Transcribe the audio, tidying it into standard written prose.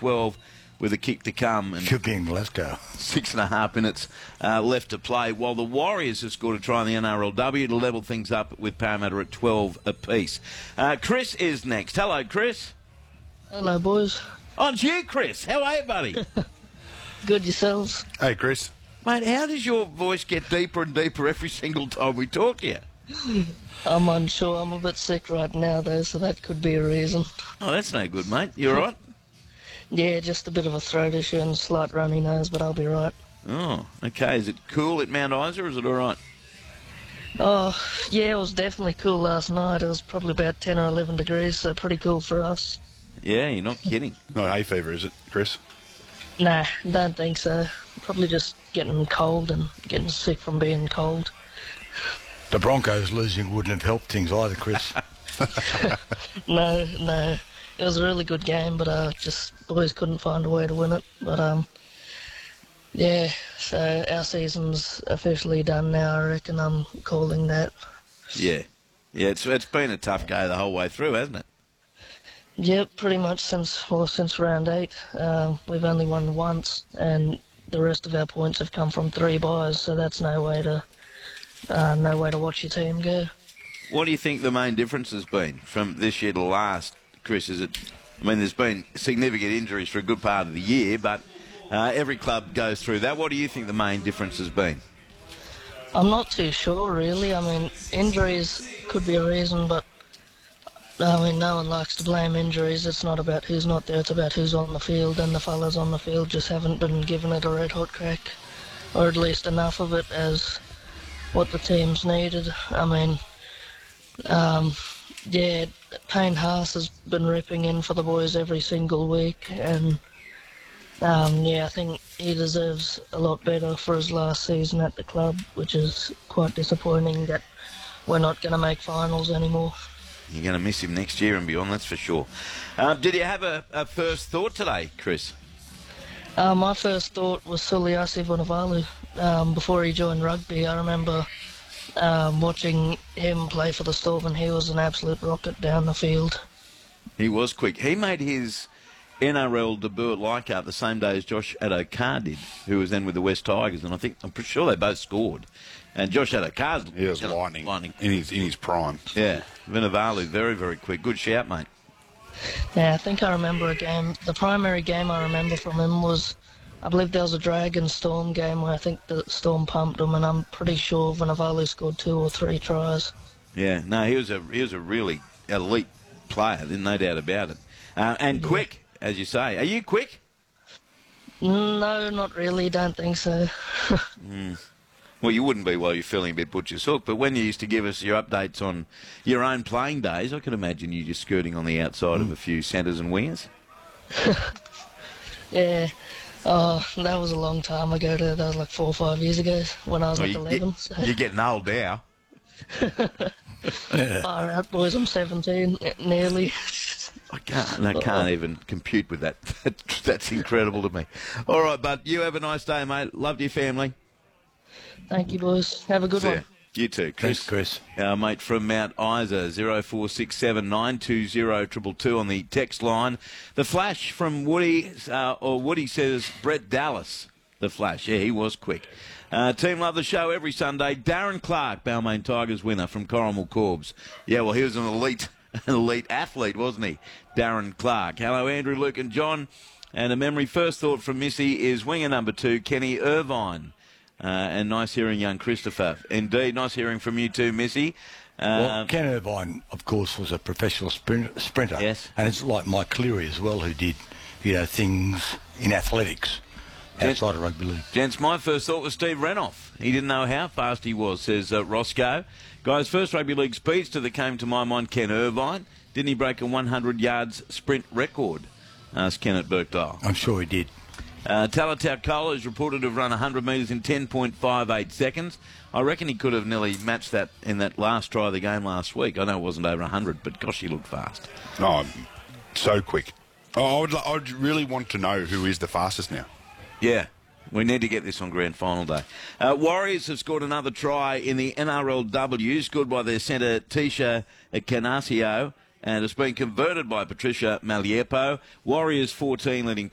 12 with a kick to come. And should be in Glasgow. 6.5 minutes left to play, while the Warriors have scored a try in the NRLW to level things up with Parramatta at 12 apiece. Chris is next. Hello, Chris. Hello, boys. On to you, Chris. How are you, buddy? Good, yourselves? Hey, Chris. Mate, how does your voice get deeper and deeper every single time we talk to you? I'm unsure. I'm a bit sick right now, though, so that could be a reason. Oh, that's no good, mate. You all right? Yeah, just a bit of a throat issue and a slight runny nose, but I'll be right. Oh, okay. Is it cool at Mount Isa, or is it all right? Oh, yeah, it was definitely cool last night. It was probably about 10 or 11 degrees, so pretty cool for us. Yeah, you're not kidding. Not hay fever, is it, Chris? Nah, don't think so. Probably just getting cold and getting sick from being cold. The Broncos losing wouldn't have helped things either, Chris. No. It was a really good game, but just boys couldn't find a way to win it. But, yeah, so our season's officially done now, I reckon. I'm calling that. Yeah. Yeah, it's been a tough go the whole way through, hasn't it? Yep, pretty much since round 8. We've only won once, and the rest of our points have come from 3 buys, so that's no way to watch your team go. What do you think the main difference has been from this year to last, Chris? There's been significant injuries for a good part of the year, but every club goes through that. What do you think the main difference has been? I'm not too sure, really. I mean, injuries could be a reason, but no one likes to blame injuries. It's not about who's not there, it's about who's on the field, and the fellas on the field just haven't been given it a red-hot crack, or at least enough of it as what the team's needed. Yeah, Payne Haas has been ripping in for the boys every single week, and I think he deserves a lot better for his last season at the club, which is quite disappointing that we're not going to make finals anymore. You're going to miss him next year and beyond, that's for sure. Did you have a first thought today, Chris? My first thought was Suliasi Vunivalu. Before he joined rugby, I remember watching him play for the Storm, and he was an absolute rocket down the field. He was quick. He made his NRL debut at Leichhardt the same day as Josh Adokar did, who was then with the West Tigers, and I'm pretty sure they both scored. And Josh Adokar's... He was lightning in his prime. Yeah, Vunivalu, very, very quick. Good shout, mate. Yeah, I think I remember a game. The primary game I remember from him was, I believe there was a Dragon Storm game where I think the Storm pumped him, and I'm pretty sure Vunivalu scored 2 or 3 tries. Yeah, no, he was a really elite player, there's no doubt about it. And quick, as you say. Are you quick? No, not really. Don't think so. Well, you wouldn't be while you're feeling a bit butcher's hook, but when you used to give us your updates on your own playing days, I can imagine you just skirting on the outside of a few centres and wingers. Yeah. Oh, that was a long time ago. That was like 4 or 5 years ago when I was like 11. So. You're getting old now. Far out, boys. I'm 17, nearly. I can't even compute with that. That's incredible to me. All right, bud. You have a nice day, mate. Love your family. Thank you, boys. Have a good one. You too, Chris. Thanks, Chris. Our mate from Mount Isa, 0467 920 222 on the text line. The flash from Woody, Woody says Brett Dallas. The flash. Yeah, he was quick. Team love the show every Sunday. Darren Clark, Balmain Tigers winner from Corrimal Corbs. Yeah, well, he was an elite athlete, wasn't he? Darren Clark. Hello, Andrew, Luke and John. And a memory first thought from Missy is winger number 2, Kenny Irvine. And nice hearing young Christopher. Indeed, nice hearing from you too, Missy. Well, Ken Irvine, of course, was a professional sprinter. Yes. And it's like Mike Cleary as well, who did, things in athletics outside of rugby league. Gents, my first thought was Steve Renouf. He didn't know how fast he was, says Roscoe. Guys, first rugby league speedster that came to my mind, Ken Irvine. Didn't he break a 100 yards sprint record? Asked Ken at Birkdale. I'm sure he did. Talatau Kola is reported to have run 100 metres in 10.58 seconds. I reckon he could have nearly matched that in that last try of the game last week. I know it wasn't over 100, but gosh, he looked fast. Oh, so quick. Oh, I'd really want to know who is the fastest now. Yeah, we need to get this on grand final day. Warriors have scored another try in the NRLW, scored by their centre Tisha Canasio, and it's been converted by Patricia Maliepo. Warriors 14 leading